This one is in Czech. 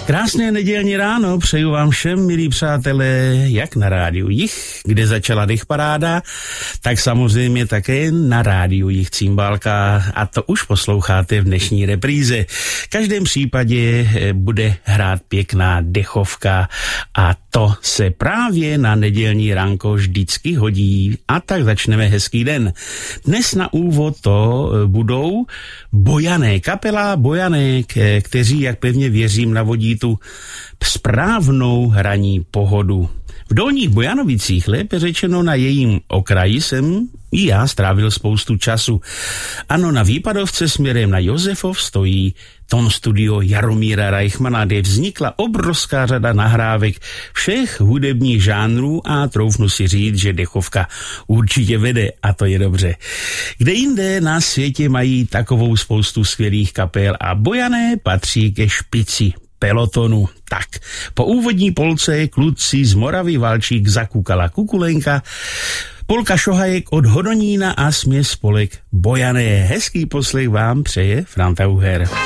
Krásné nedělní ráno přeju vám všem, milí přátelé, jak na Rádiu Jich, kde začala Dychparáda, tak samozřejmě také na Rádiu Jich Címbálka, a to už posloucháte v dnešní repríze. V každém případě bude hrát pěkná dechovka a to se právě na nedělní ránko vždycky hodí, a tak začneme hezký den. Dnes na úvod to budou Bojané, kapela Bojané, kteří, jak pevně věřím, navodí tu správnou hraní pohodu. V Dolních Bojanovicích, lépe řečeno na jejím okraji, jsem i já strávil spoustu času. Ano, na Výpadovce směrem na Josefov stojí Ton studio Jaromíra Reichmana, kde vznikla obrovská řada nahrávek všech hudebních žánrů a troufnu si říct, že dechovka určitě vede, a to je dobře. Kde jinde na světě mají takovou spoustu skvělých kapel a Bojané patří ke špici pelotonu. Tak, po úvodní polce kluci z Moravy Valčík Zakukala kukulenka, polka Šohajek od Hodonína a směs spolek Bojané. Hezký poslech vám přeje Franta Uher.